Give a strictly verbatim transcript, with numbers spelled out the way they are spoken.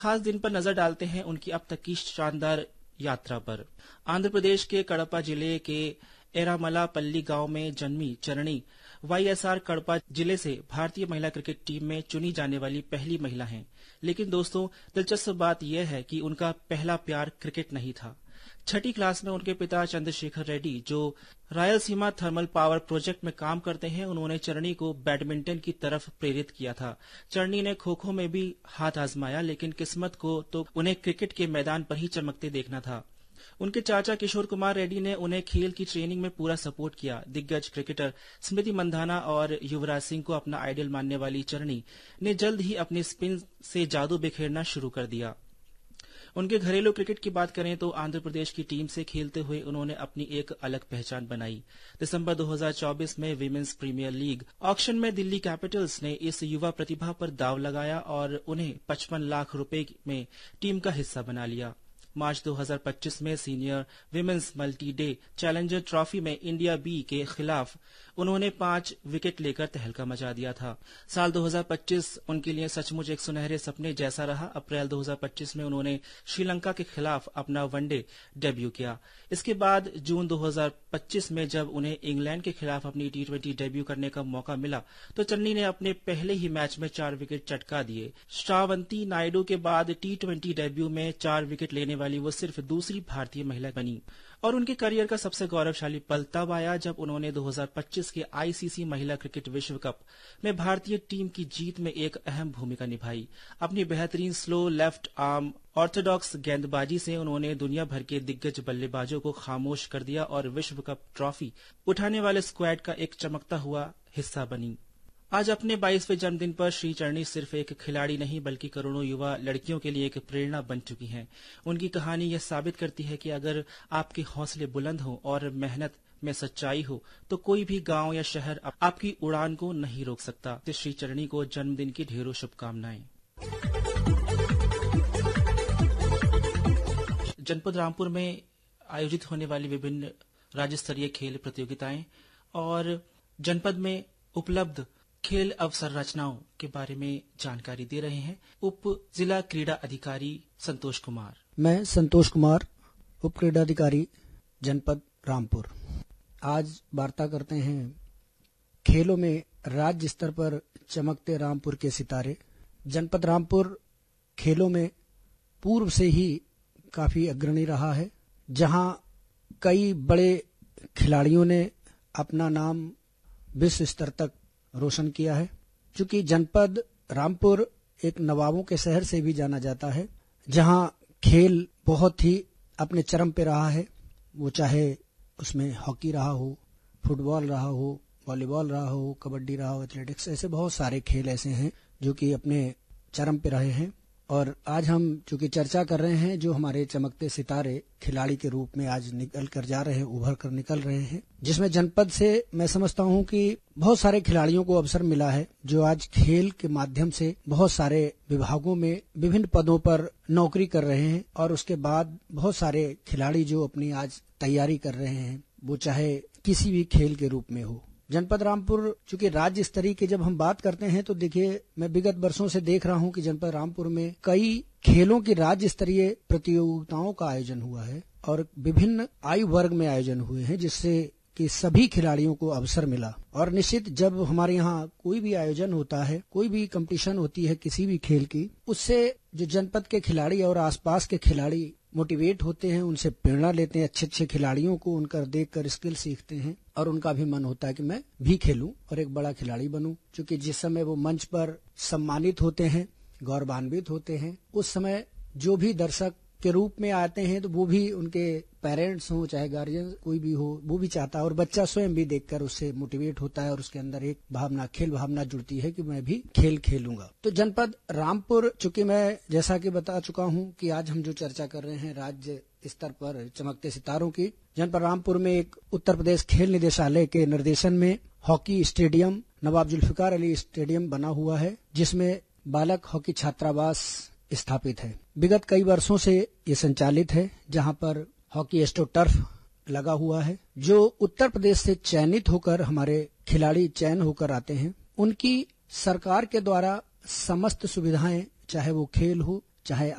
खास दिन पर नजर डालते हैं उनकी अब तक की शानदार यात्रा पर। आंध्र प्रदेश के कड़पा जिले के एरामलापल्ली गांव में जन्मी चरणी वाईएसआर कड़पा जिले से भारतीय महिला क्रिकेट टीम में चुनी जाने वाली पहली महिला हैं। लेकिन दोस्तों, दिलचस्प बात यह है कि उनका पहला प्यार क्रिकेट नहीं था। छठी क्लास में उनके पिता चंद्रशेखर रेड्डी, जो रायलसीमा थर्मल पावर प्रोजेक्ट में काम करते हैं, उन्होंने चरणी को बैडमिंटन की तरफ प्रेरित किया था। चरणी ने खो खो में भी हाथ आजमाया, लेकिन किस्मत को तो उन्हें क्रिकेट के मैदान पर ही चमकते देखना था। उनके चाचा किशोर कुमार रेड्डी ने उन्हें खेल की ट्रेनिंग में पूरा सपोर्ट किया। दिग्गज क्रिकेटर स्मृति मंधाना और युवराज सिंह को अपना आइडल मानने वाली चरणी ने जल्द ही अपने स्पिन से जादू बिखेरना शुरू कर दिया। उनके घरेलू क्रिकेट की बात करें तो आंध्र प्रदेश की टीम से खेलते हुए उन्होंने अपनी एक अलग पहचान बनाई। दिसंबर दो हज़ार चौबीस में विमेंस प्रीमियर लीग ऑक्शन में दिल्ली कैपिटल्स ने इस युवा प्रतिभा पर दाव लगाया और उन्हें पचपन लाख रुपए में टीम का हिस्सा बना लिया। मार्च दो हज़ार पच्चीस में senior women's multi day challenger trophy में इंडिया बी के खिलाफ उन्होंने पांच विकेट लेकर तहलका मचा दिया था। साल दो हज़ार पच्चीस उनके लिए सचमुच एक सुनहरे सपने जैसा रहा। अप्रैल दो हज़ार पच्चीस में उन्होंने श्रीलंका के खिलाफ अपना वनडे डेब्यू किया। इसके बाद जून दो हज़ार पच्चीस में जब उन्हें इंग्लैंड के खिलाफ अपनी टी ट्वेंटी डेब्यू करने का मौका मिला तो चन्नी ने अपने पहले ही मैच में चार विकेट चटका दिए। श्रावंती नायडू के बाद टी ट्वेंटी डेब्यू में चार विकेट लेने वाली वो सिर्फ दूसरी भारतीय महिला बनी। और उनके करियर का सबसे गौरवशाली पल तब आया जब उन्होंने दो हज़ार पच्चीस के आईसीसी महिला क्रिकेट विश्व कप में भारतीय टीम की जीत में एक अहम भूमिका निभाई। अपनी बेहतरीन स्लो लेफ्ट आर्म ऑर्थोडॉक्स गेंदबाजी से उन्होंने दुनिया भर के दिग्गज बल्लेबाजों को खामोश कर दिया और विश्व कप ट्रॉफी उठाने वाले स्क्वाड का एक चमकता हुआ हिस्सा बनी। आज अपने बाईसवें जन्मदिन पर श्री चरणी सिर्फ एक खिलाड़ी नहीं बल्कि करोड़ों युवा लड़कियों के लिए एक प्रेरणा बन चुकी हैं। उनकी कहानी यह साबित करती है कि अगर आपके हौसले बुलंद हों और मेहनत में सच्चाई हो तो कोई भी गांव या शहर आपकी उड़ान को नहीं रोक सकता। तो श्री चरणी को जन्मदिन की ढेरों शुभकामनाएं। जनपद रामपुर में आयोजित होने वाली विभिन्न राज्य स्तरीय खेल प्रतियोगिताएं और जनपद में उपलब्ध खेल अवसंरचनाओं के बारे में जानकारी दे रहे हैं उप जिला क्रीड़ा अधिकारी संतोष कुमार। मैं संतोष कुमार, उप क्रीड़ा अधिकारी जनपद रामपुर। आज वार्ता करते हैं खेलों में राज्य स्तर पर चमकते रामपुर के सितारे। जनपद रामपुर खेलों में पूर्व से ही काफी अग्रणी रहा है, जहां कई बड़े खिलाड़ियों ने अपना नाम विश्व स्तर तक रोशन किया है। चूंकि जनपद रामपुर एक नवाबों के शहर से भी जाना जाता है, जहां खेल बहुत ही अपने चरम पे रहा है। वो चाहे उसमें हॉकी रहा हो, फुटबॉल रहा हो, वॉलीबॉल रहा हो, कबड्डी रहा हो, एथलेटिक्स, ऐसे बहुत सारे खेल ऐसे हैं जो कि अपने चरम पे रहे हैं। और आज हम चूंकि चर्चा कर रहे हैं जो हमारे चमकते सितारे खिलाड़ी के रूप में आज निकल कर जा रहे हैं, उभर कर निकल रहे हैं, जिसमें जनपद से मैं समझता हूं कि बहुत सारे खिलाड़ियों को अवसर मिला है जो आज खेल के माध्यम से बहुत सारे विभागों में विभिन्न पदों पर नौकरी कर रहे हैं। और उसके बाद बहुत सारे खिलाड़ी जो अपनी आज तैयारी कर रहे हैं, वो चाहे किसी भी खेल के रूप में हो। जनपद रामपुर चूंकि राज्य स्तरीय की जब हम बात करते हैं तो देखिए, मैं विगत वर्षों से देख रहा हूं कि जनपद रामपुर में कई खेलों की राज्य स्तरीय प्रतियोगिताओं का आयोजन हुआ है और विभिन्न आयु वर्ग में आयोजन हुए हैं, जिससे कि सभी खिलाड़ियों को अवसर मिला। और निश्चित जब हमारे यहाँ कोई भी आयोजन होता है, कोई भी कंपटीशन होती है किसी भी खेल की, उससे जो जनपद के खिलाड़ी और आसपास के खिलाड़ी मोटिवेट होते हैं, उनसे प्रेरणा लेते हैं, अच्छे अच्छे खिलाड़ियों को उनका देखकर स्किल सीखते हैं और उनका भी मन होता है कि मैं भी खेलूं और एक बड़ा खिलाड़ी बनूं। क्योंकि जिस समय वो मंच पर सम्मानित होते हैं, गौरवान्वित होते हैं, उस समय जो भी दर्शक के रूप में आते हैं तो वो भी उनके पेरेंट्स हो चाहे गार्जियन कोई भी हो, वो भी चाहता है और बच्चा स्वयं भी देखकर उससे मोटिवेट होता है और उसके अंदर एक भावना, खेल भावना जुड़ती है कि मैं भी खेल खेलूंगा। तो जनपद रामपुर, चूंकि मैं जैसा कि बता चुका हूं कि आज हम जो चर्चा कर रहे हैं राज्य स्तर पर चमकते सितारों की, जनपद रामपुर में एक उत्तर प्रदेश खेल निदेशालय के निर्देशन में हॉकी स्टेडियम, नवाब जुल्फिकार अली स्टेडियम बना हुआ है, जिसमें बालक हॉकी छात्रावास स्थापित है। विगत कई वर्षों से ये संचालित है, जहां पर हॉकी एस्ट्रो टर्फ लगा हुआ है। जो उत्तर प्रदेश से चयनित होकर हमारे खिलाड़ी चयन होकर आते हैं, उनकी सरकार के द्वारा समस्त सुविधाएं, चाहे वो खेल हो, चाहे